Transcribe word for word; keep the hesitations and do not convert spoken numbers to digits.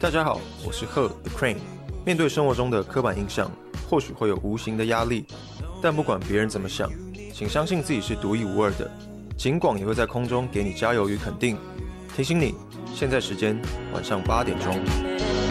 大家好，我是贺 The Crane。面对生活中的刻板印象，或许会有无形的压力，但不管别人怎么想，请相信自己是独一无二的。警广也会在空中给你加油与肯定。提醒你，现在时间晚上八点钟。